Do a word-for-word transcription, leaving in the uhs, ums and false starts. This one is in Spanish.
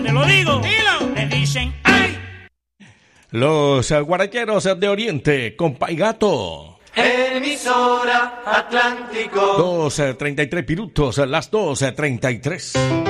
te lo digo, dilo. Le dicen, ¡ay! Los uh, guaracheros de Oriente con Paigato. Emisora Atlántico. dos treinta y tres minutos, las dos treinta y tres.